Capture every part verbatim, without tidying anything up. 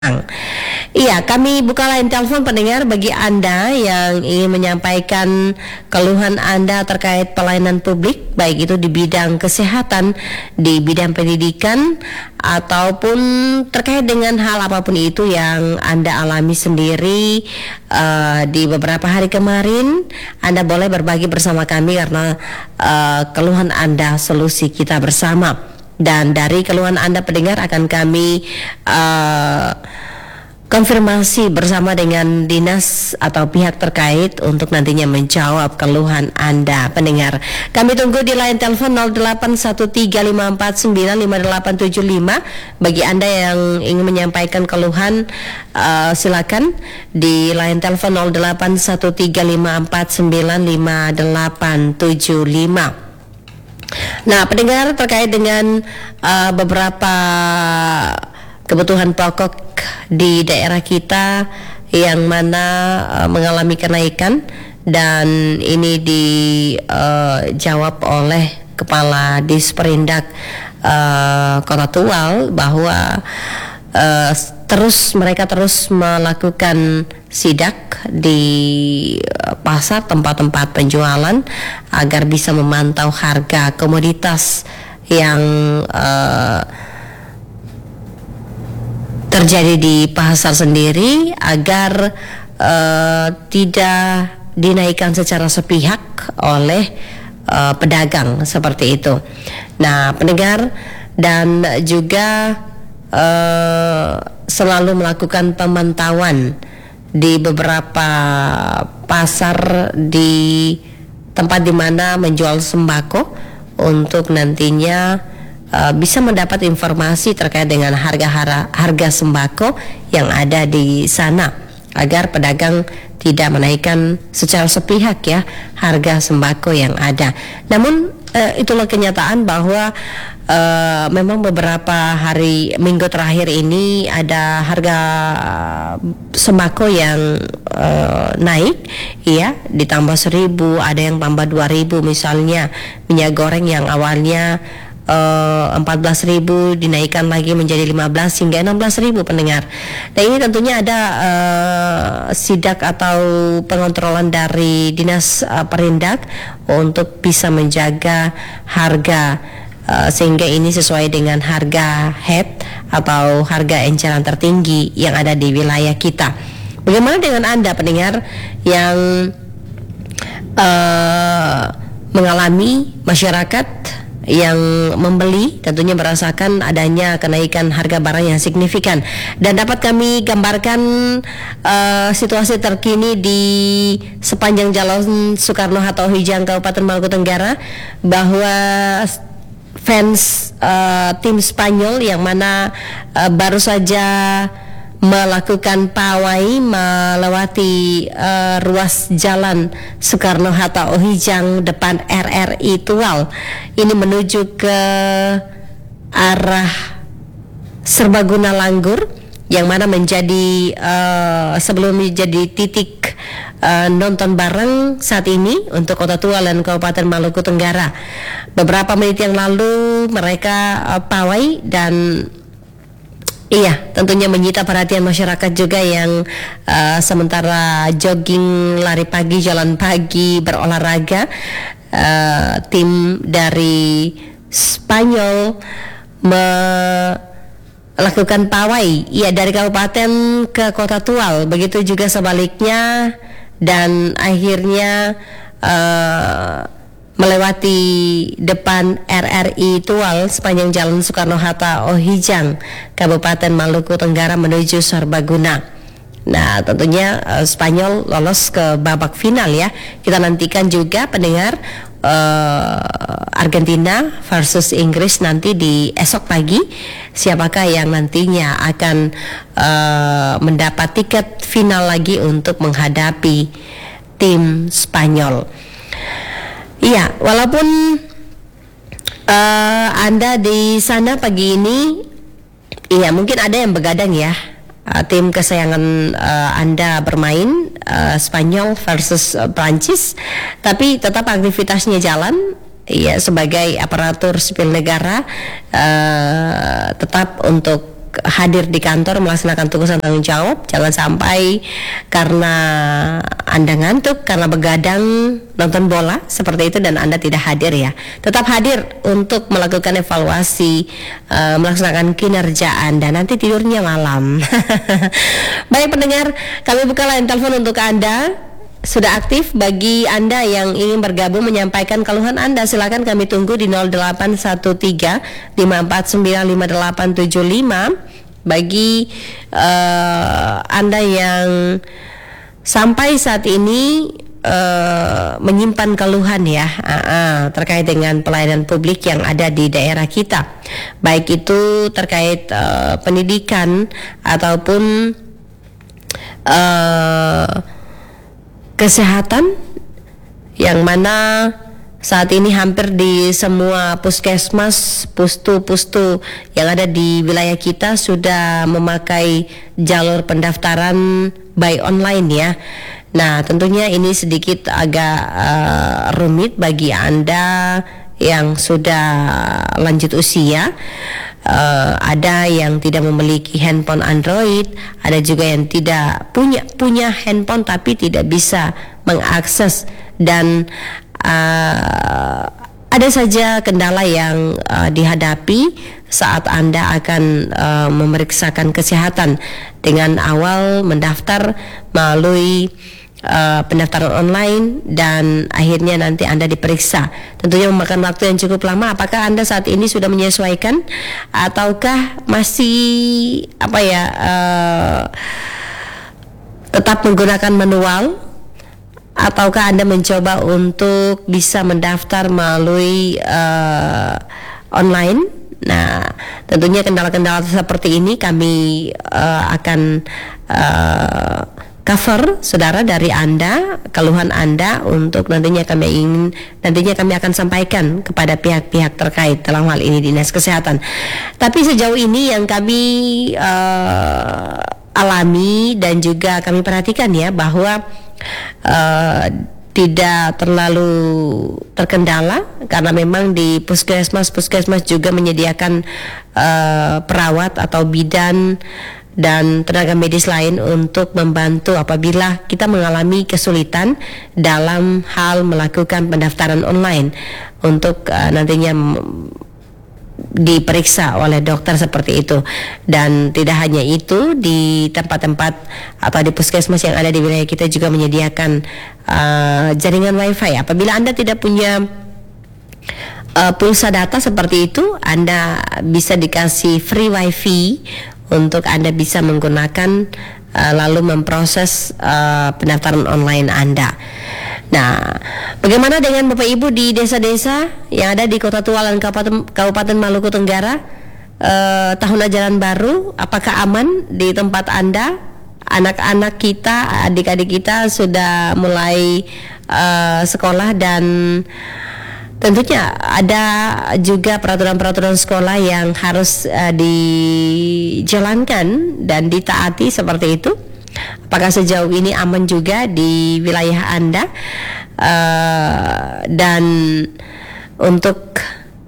Iya, kami buka line telepon pendengar bagi Anda yang ingin menyampaikan keluhan Anda terkait pelayanan publik, baik itu di bidang kesehatan, di bidang pendidikan, ataupun terkait dengan hal apapun itu yang Anda alami sendiri uh, di beberapa hari kemarin. Anda boleh berbagi bersama kami karena uh, keluhan Anda solusi kita bersama. Dan dari keluhan Anda pendengar akan kami uh, konfirmasi bersama dengan dinas atau pihak terkait untuk nantinya menjawab keluhan Anda pendengar. Kami tunggu di line telepon nol delapan satu tiga lima empat sembilan lima delapan tujuh lima. Bagi Anda yang ingin menyampaikan keluhan, uh, silakan di line telepon nol delapan satu tiga lima empat sembilan lima delapan tujuh lima. Nah, pendengar, terkait dengan uh, beberapa kebutuhan pokok di daerah kita yang mana uh, mengalami kenaikan, dan ini dijawab uh, oleh Kepala Disperindak uh, Kota Tual bahwa uh, terus mereka terus melakukan sidak di pasar, tempat-tempat penjualan, agar bisa memantau harga komoditas yang uh, terjadi di pasar sendiri, agar uh, tidak dinaikkan secara sepihak oleh uh, pedagang seperti itu. Nah, pendengar, dan juga uh, selalu melakukan pemantauan di beberapa pasar di tempat di mana menjual sembako untuk nantinya uh, bisa mendapat informasi terkait dengan harga harga sembako yang ada di sana, agar pedagang tidak menaikkan secara sepihak ya harga sembako yang ada. Namun uh, itulah kenyataan bahwa uh, memang beberapa hari minggu terakhir ini ada harga sembako yang uh, naik, ya, ditambah seribu, ada yang tambah dua ribu, misalnya minyak goreng yang awalnya empat belas ribu dinaikkan lagi menjadi lima belas hingga enam belas ribu pendengar. Nah, ini tentunya ada uh, sidak atau pengontrolan dari Dinas uh, Perindak untuk bisa menjaga harga uh, sehingga ini sesuai dengan harga H E T atau harga eceran tertinggi yang ada di wilayah kita. Bagaimana dengan Anda pendengar yang uh, mengalami masyarakat yang membeli tentunya merasakan adanya kenaikan harga barang yang signifikan, dan dapat kami gambarkan uh, situasi terkini di sepanjang Jalan Soekarno-Hatta Ohijang Kabupaten Maluku Tenggara, bahwa fans uh, tim Spanyol yang mana uh, baru saja melakukan pawai melewati uh, ruas Jalan Soekarno-Hatta Ohijang depan R R I Tual, ini menuju ke arah Serbaguna Langgur, yang mana menjadi uh, sebelum menjadi titik uh, nonton bareng saat ini untuk Kota Tual dan Kabupaten Maluku Tenggara. Beberapa menit yang lalu mereka uh, pawai, dan iya, tentunya menyita perhatian masyarakat juga yang uh, sementara jogging, lari pagi, jalan pagi, berolahraga. Uh, tim dari Spanyol melakukan pawai, iya, dari kabupaten ke Kota Tual, begitu juga sebaliknya, dan akhirnya uh, melewati depan R R I Tual sepanjang Jalan Soekarno-Hatta Ohijang, Kabupaten Maluku Tenggara menuju Serbaguna. Nah, tentunya uh, Spanyol lolos ke babak final ya. Kita nantikan juga pendengar uh, Argentina versus Inggris nanti di esok pagi. Siapakah yang nantinya akan uh, mendapat tiket final lagi untuk menghadapi tim Spanyol. Iya, walaupun uh, Anda di sana pagi ini, iya, mungkin ada yang begadang ya. Uh, tim kesayangan uh, Anda bermain uh, Spanyol versus uh, Prancis, tapi tetap aktivitasnya jalan. Iya, sebagai aparatur sipil negara uh, tetap untuk hadir di kantor melaksanakan tugas dan tanggung jawab. Jangan sampai karena Anda ngantuk, karena begadang nonton bola seperti itu dan Anda tidak hadir ya. Tetap hadir untuk melakukan evaluasi, uh, melaksanakan kinerja Anda. Nanti tidurnya malam. Baik pendengar, kami buka line telepon untuk Anda. Sudah aktif. Bagi Anda yang ingin bergabung menyampaikan keluhan Anda, silakan kami tunggu di nol delapan satu tiga lima empat sembilan lima delapan tujuh lima. Bagi uh, Anda yang sampai saat ini uh, menyimpan keluhan ya uh, uh, terkait dengan pelayanan publik yang ada di daerah kita, baik itu terkait uh, pendidikan ataupun uh, kesehatan, yang mana saat ini hampir di semua puskesmas, pustu-pustu yang ada di wilayah kita sudah memakai jalur pendaftaran by online ya. Nah, tentunya ini sedikit agak uh, rumit bagi Anda yang sudah lanjut usia. Uh, ada yang tidak memiliki handphone Android, ada juga yang tidak punya punya handphone tapi tidak bisa mengakses, dan uh, ada saja kendala yang uh, dihadapi saat Anda akan uh, memeriksakan kesehatan dengan awal mendaftar melalui Uh, pendaftaran online dan akhirnya nanti Anda diperiksa. Tentunya memakan waktu yang cukup lama. Apakah Anda saat ini sudah menyesuaikan ataukah masih apa ya uh, tetap menggunakan manual, ataukah Anda mencoba untuk bisa mendaftar melalui uh, online? Nah, tentunya kendala-kendala seperti ini kami uh, akan uh, cover saudara dari Anda, keluhan Anda, untuk nantinya kami ingin nantinya kami akan sampaikan kepada pihak-pihak terkait dalam hal ini Dinas Kesehatan. Tapi sejauh ini yang kami uh, alami dan juga kami perhatikan ya, bahwa uh, tidak terlalu terkendala karena memang di puskesmas puskesmas juga menyediakan uh, perawat atau bidan dan tenaga medis lain untuk membantu apabila kita mengalami kesulitan dalam hal melakukan pendaftaran online untuk uh, nantinya diperiksa oleh dokter seperti itu. Dan tidak hanya itu, di tempat-tempat atau di puskesmas yang ada di wilayah kita juga menyediakan uh, jaringan wifi. Apabila Anda tidak punya uh, pulsa data seperti itu, Anda bisa dikasih free wifi untuk Anda bisa menggunakan uh, lalu memproses uh, pendaftaran online Anda. Nah, bagaimana dengan Bapak Ibu di desa-desa yang ada di Kota Tua dan Kabupaten, Kabupaten Maluku Tenggara? Uh, tahun ajaran baru, apakah aman di tempat Anda? Anak-anak kita, adik-adik kita sudah mulai uh, sekolah, dan tentunya ada juga peraturan-peraturan sekolah yang harus uh, dijalankan dan ditaati seperti itu. Apakah sejauh ini aman juga di wilayah Anda? Uh, dan untuk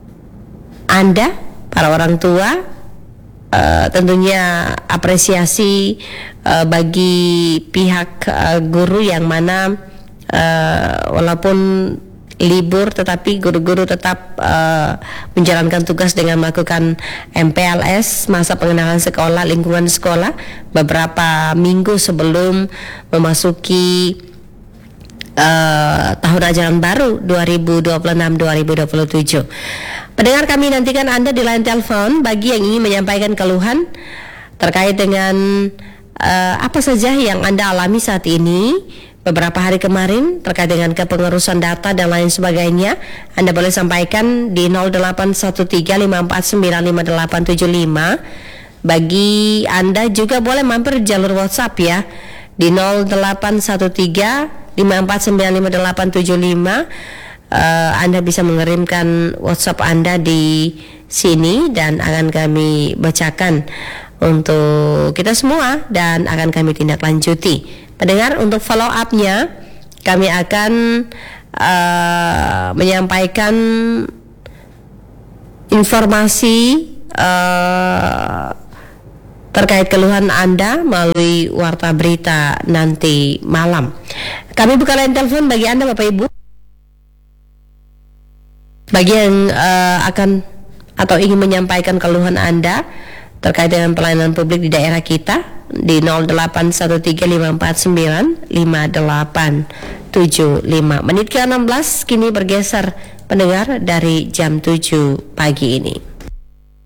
Anda, para orang tua, uh, tentunya apresiasi uh, bagi pihak uh, guru yang mana uh, walaupun libur tetapi guru-guru tetap uh, menjalankan tugas dengan melakukan M P L S, masa pengenalan sekolah, lingkungan sekolah, beberapa minggu sebelum memasuki uh, tahun ajaran baru dua ribu dua puluh enam dua ribu dua puluh tujuh. Pendengar, kami nantikan Anda di line telepon bagi yang ingin menyampaikan keluhan terkait dengan uh, apa saja yang Anda alami saat ini beberapa hari kemarin terkait dengan kepengurusan data dan lain sebagainya. Anda boleh sampaikan di nol delapan satu tiga lima empat sembilan lima delapan tujuh lima. Bagi Anda juga boleh mampir jalur WhatsApp ya, di nol delapan satu tiga lima empat sembilan lima delapan tujuh lima. uh, Anda bisa mengirimkan WhatsApp Anda di sini dan akan kami bacakan untuk kita semua dan akan kami tindak lanjuti. Pendengar, untuk follow up-nya kami akan uh, menyampaikan informasi uh, terkait keluhan Anda melalui warta berita nanti malam. Kami buka line telepon bagi Anda Bapak Ibu, bagi yang uh, akan atau ingin menyampaikan keluhan Anda terkait dengan pelayanan publik di daerah kita di nol delapan satu tiga lima empat sembilan lima delapan tujuh lima. Menit ke enam belas kini bergeser pendengar dari jam tujuh pagi ini.